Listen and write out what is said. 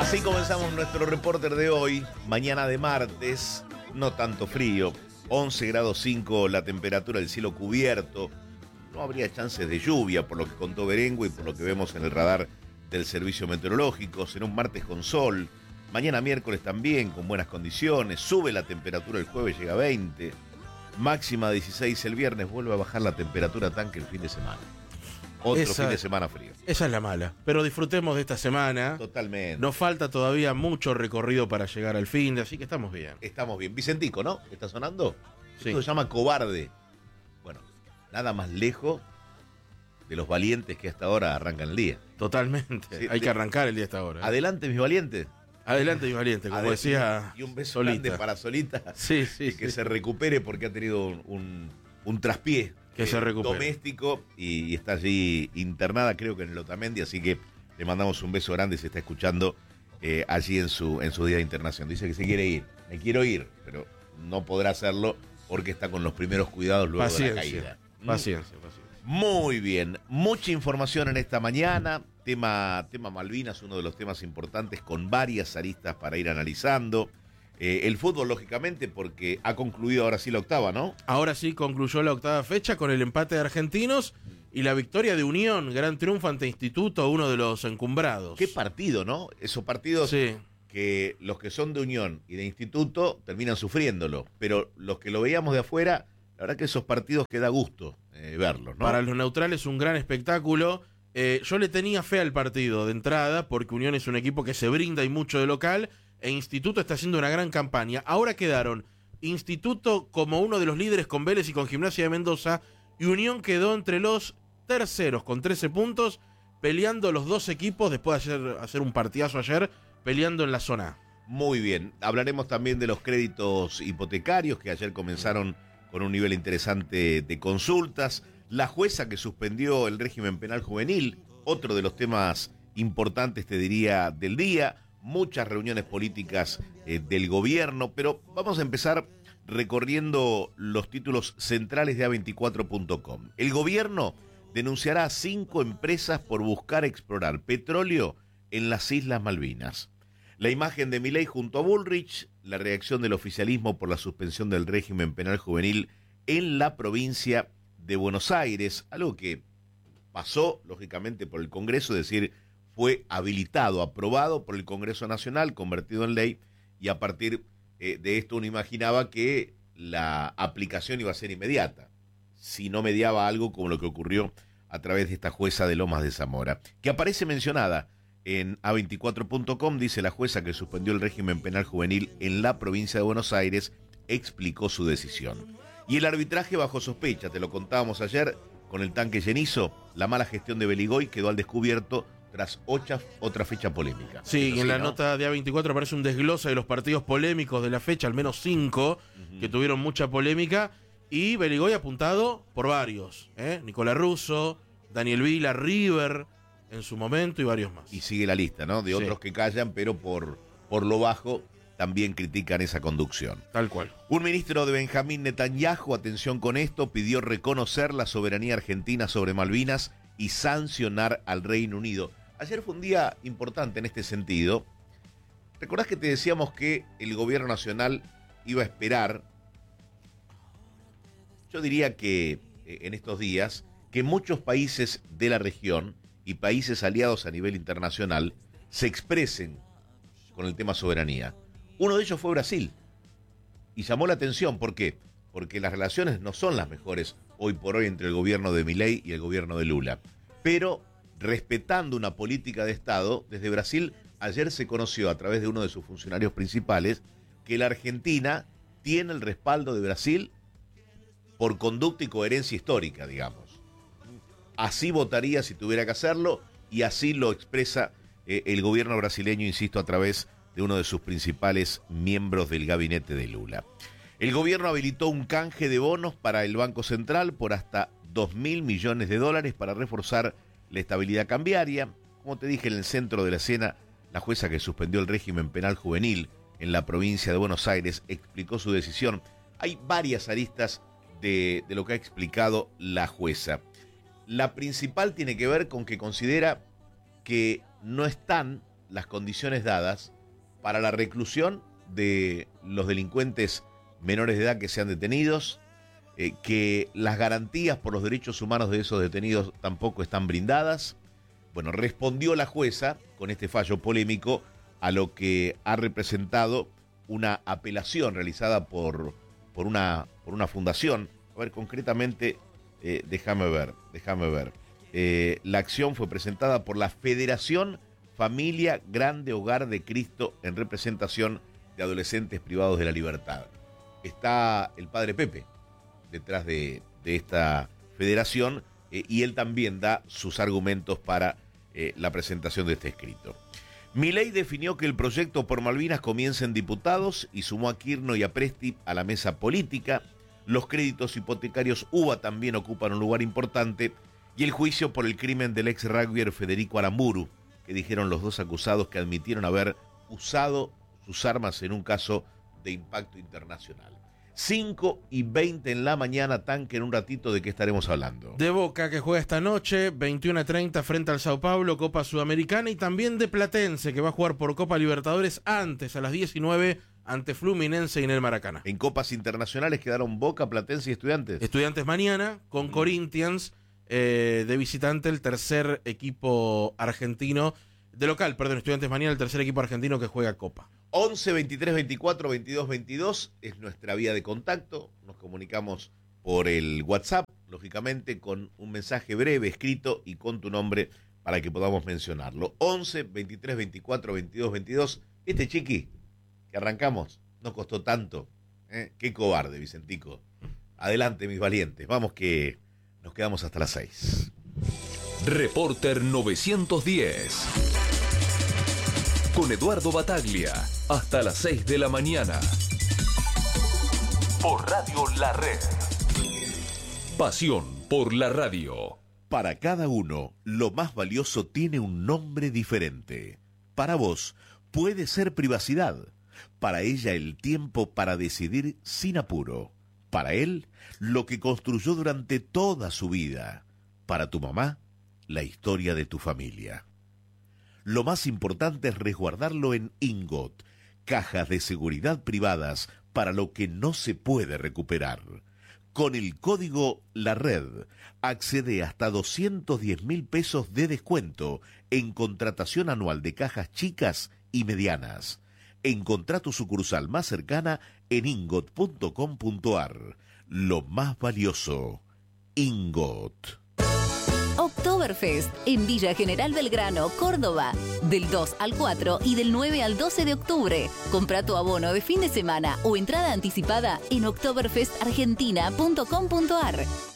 Así comenzamos nuestro reporter de hoy, mañana de martes, no tanto frío, 11 grados 5 la temperatura, el cielo cubierto, no habría chances de lluvia por lo que contó Berengo y por lo que vemos en el radar del servicio meteorológico. Será un martes con sol, mañana miércoles también con buenas condiciones, sube la temperatura el jueves, llega a 20, máxima 16 el viernes, vuelve a bajar la temperatura tanque el fin de semana. Otro fin de semana frío. Esa es la mala. Pero disfrutemos de esta semana. Totalmente. Nos falta todavía mucho recorrido para llegar al fin de, así que estamos bien. Estamos bien. Vicentico, ¿no? ¿Está sonando? Sí. Esto se llama Cobarde. Bueno, nada más lejos de los valientes que hasta ahora arrancan el día. Totalmente. Sí, hay que arrancar el día hasta ahora. Adelante, mis valientes. Adelante, mi valiente, como decía Y un beso Solita. grande para Solita. Sí, Y que se recupere porque ha tenido un traspié. Que se recupere. Doméstico y está allí internada, creo que en el Otamendi, así que le mandamos un beso grande, se está escuchando allí en su día de internación. Dice que se quiere ir, me quiero ir, pero no podrá hacerlo porque está con los primeros cuidados luego de la caída. Paciencia. Muy bien, mucha información en esta mañana, tema Malvinas, uno de los temas importantes con varias aristas para ir analizando. El fútbol, lógicamente, porque ha concluido ahora sí la octava, ¿no? Ahora sí concluyó la octava fecha con el empate de Argentinos y la victoria de Unión, gran triunfo ante Instituto, uno de los encumbrados. Qué partido, ¿no? Esos partidos Sí. que los que son de Unión y de Instituto terminan sufriéndolo, pero los que lo veíamos de afuera, la verdad que esos partidos que da gusto verlos, ¿no? Para los neutrales un gran espectáculo. Yo le tenía fe al partido de entrada porque Unión es un equipo que se brinda y mucho de local e Instituto está haciendo una gran campaña. Ahora quedaron Instituto como uno de los líderes con Vélez y con Gimnasia de Mendoza y Unión quedó entre los terceros con 13 puntos peleando los dos equipos después de hacer un partidazo ayer peleando en la zona A. Muy bien, hablaremos también de los créditos hipotecarios que ayer comenzaron con un nivel interesante de consultas, la jueza que suspendió el régimen penal juvenil, otro de los temas importantes, te diría, del día, muchas reuniones políticas del gobierno, pero vamos a empezar recorriendo los títulos centrales de A24.com. El gobierno denunciará a 5 empresas por buscar explorar petróleo en las Islas Malvinas. La imagen de Milei junto a Bullrich, la reacción del oficialismo por la suspensión del régimen penal juvenil en la provincia de Buenos Aires, algo que pasó, lógicamente, por el Congreso, es decir, fue habilitado, aprobado por el Congreso Nacional, convertido en ley, y a partir de esto uno imaginaba que la aplicación iba a ser inmediata, si no mediaba algo como lo que ocurrió a través de esta jueza de Lomas de Zamora, que aparece mencionada en A24.com, dice la jueza que suspendió el régimen penal juvenil en la provincia de Buenos Aires, explicó su decisión. Y el arbitraje bajo sospecha, te lo contábamos ayer, con el tanque llenizo, la mala gestión de Beligoy quedó al descubierto tras otra fecha polémica. Sí, en la ¿no? nota de A24 aparece un desglose de los partidos polémicos de la fecha, al menos 5, que tuvieron mucha polémica, y Beligoy apuntado por varios, Nicolás Russo, Daniel Vila, River, en su momento, y varios más. Y sigue la lista, ¿no? De otros que callan, pero por lo bajo también critican esa conducción. Tal cual. Un ministro de Benjamín Netanyahu, atención con esto, pidió reconocer la soberanía argentina sobre Malvinas y sancionar al Reino Unido. Ayer fue un día importante en este sentido. ¿Recordás que te decíamos que el gobierno nacional iba a esperar? Yo diría que en estos días, que muchos países de la región y países aliados a nivel internacional se expresen con el tema soberanía. Uno de ellos fue Brasil. Y llamó la atención, ¿por qué? Porque las relaciones no son las mejores hoy por hoy entre el gobierno de Milei y el gobierno de Lula. Pero respetando una política de Estado, desde Brasil ayer se conoció a través de uno de sus funcionarios principales que la Argentina tiene el respaldo de Brasil por conducta y coherencia histórica, digamos. Así votaría si tuviera que hacerlo y así lo expresa el gobierno brasileño, insisto, a través de uno de sus principales miembros del gabinete de Lula. El gobierno habilitó un canje de bonos para el Banco Central por hasta 2.000 millones de dólares para reforzar la estabilidad cambiaria. Como te dije, en el centro de la escena, la jueza que suspendió el régimen penal juvenil en la provincia de Buenos Aires explicó su decisión. Hay varias aristas de lo que ha explicado la jueza. La principal tiene que ver con que considera que no están las condiciones dadas para la reclusión de los delincuentes menores de edad que sean detenidos, que las garantías por los derechos humanos de esos detenidos tampoco están brindadas. Bueno, respondió la jueza con este fallo polémico a lo que ha representado una apelación realizada por una fundación. A ver, concretamente, déjame ver. La acción fue presentada por la Federación Familia Grande Hogar de Cristo en representación de adolescentes privados de la libertad. Está el padre Pepe detrás de esta federación y él también da sus argumentos para la presentación de este escrito. Milei definió que el proyecto por Malvinas comienza en diputados y sumó a Kirchner y a Presti a la mesa política. Los créditos hipotecarios UBA también ocupan un lugar importante y el juicio por el crimen del ex rugbyer Federico Aramburu, que dijeron los dos acusados que admitieron haber usado sus armas en un caso de impacto internacional. 5:20 en la mañana, Tanque, en un ratito, ¿de qué estaremos hablando? De Boca, que juega esta noche, 21:30 frente al Sao Paulo, Copa Sudamericana, y también de Platense, que va a jugar por Copa Libertadores antes, a las 19, ante Fluminense y en el Maracaná. En copas internacionales quedaron Boca, Platense y Estudiantes. Estudiantes mañana, con Corinthians, de visitante, el tercer equipo argentino, de local, perdón, Estudiantes mañana, el tercer equipo argentino que juega Copa. 11 23 24 22 22 es nuestra vía de contacto. Nos comunicamos por el WhatsApp, lógicamente, con un mensaje breve, escrito y con tu nombre para que podamos mencionarlo. 11 23 24 22 22. Este chiqui que arrancamos no costó tanto. Qué cobarde, Vicentico. Adelante, mis valientes. Vamos que nos quedamos hasta las 6. Reporter 910. Con Eduardo Bataglia, hasta las 6 de la mañana. Por Radio La Red. Pasión por la radio. Para cada uno, lo más valioso tiene un nombre diferente. Para vos, puede ser privacidad. Para ella, el tiempo para decidir sin apuro. Para él, lo que construyó durante toda su vida. Para tu mamá, la historia de tu familia. Lo más importante es resguardarlo en Ingot, cajas de seguridad privadas para lo que no se puede recuperar. Con el código La Red, accede hasta 210.000 pesos de descuento en contratación anual de cajas chicas y medianas. Encontrá tu sucursal más cercana en ingot.com.ar. Lo más valioso, Ingot. Oktoberfest en Villa General Belgrano, Córdoba, del 2 al 4 y del 9 al 12 de octubre. Compra tu abono de fin de semana o entrada anticipada en oktoberfestargentina.com.ar.